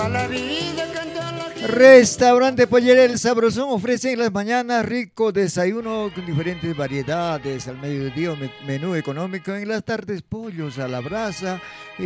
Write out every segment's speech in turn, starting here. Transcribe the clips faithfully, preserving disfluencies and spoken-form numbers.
la vida canta la gente. Restaurante Pollera El Sabrosón ofrece en las mañanas rico desayuno con diferentes variedades, al mediodía me- menú económico, en las tardes pollos a la brasa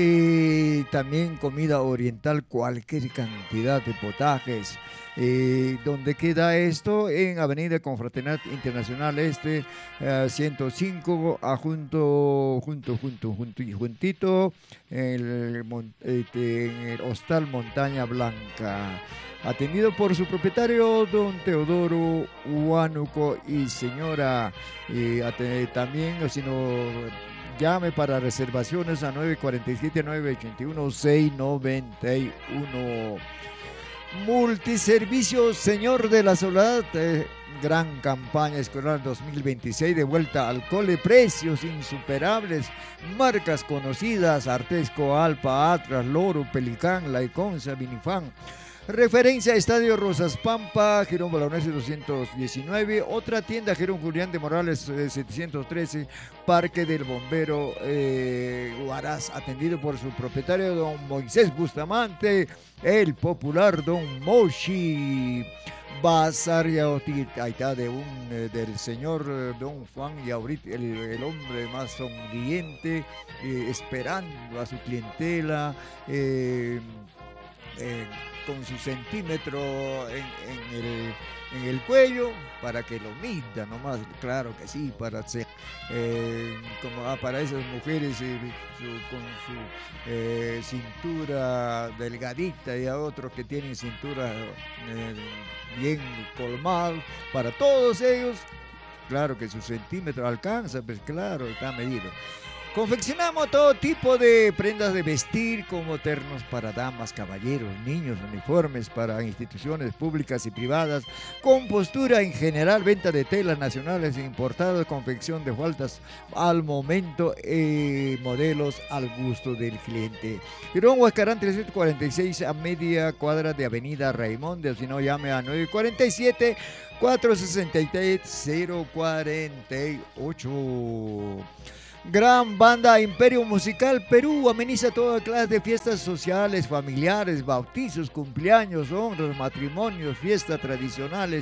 y también comida oriental, cualquier cantidad de potajes. Eh, ¿dónde queda esto? En Avenida Confraternidad Internacional Este, eh, ciento cinco, a junto, junto, junto, junto y juntito, en el, mon- este, en el Hostal Montaña Blanca. Atendido por su propietario, don Teodoro Huánuco y señora. Y ate- también, o si no, llame para reservaciones a nueve cuatro siete, nueve ocho uno, seis nueve uno. Multiservicios, Señor de la Soledad, eh, gran campaña escolar dos mil veintiséis de vuelta al cole, precios insuperables, marcas conocidas, Artesco, Alpa, Atlas, Loro, Pelicán, Laiconza, Minifan. Referencia Estadio Rosas Pampa, Girón Bolognesi doscientos diecinueve, otra tienda Girón Julián de Morales eh, setecientos trece, Parque del Bombero eh, Huaraz, atendido por su propietario don Moisés Bustamante, el popular don Moshi. Bazar Yaoti, ahí está de un, eh, del señor eh, don Juan Yaurit, el, el hombre más sonriente, eh, esperando a su clientela. Eh, eh, con su centímetro en, en el, en el cuello para que lo mida nomás, claro que sí, para hacer, eh, como ah, para esas mujeres eh, su- con su eh, cintura delgadita y a otros que tienen cintura eh, bien colmada, para todos ellos, claro que su centímetro alcanza, pues claro, está medido. Confeccionamos todo tipo de prendas de vestir como ternos para damas, caballeros, niños, uniformes para instituciones públicas y privadas, compostura en general, venta de telas nacionales e importadas, confección de faldas al momento, eh, modelos al gusto del cliente. Girón Huascarán trescientos cuarenta y seis a media cuadra de Avenida Raimonde, o si no llame a nueve cuatro siete, cuatro seis tres, cero cuatro ocho. Gran banda Imperio Musical Perú ameniza toda clase de fiestas sociales, familiares, bautizos, cumpleaños, honras, matrimonios, fiestas tradicionales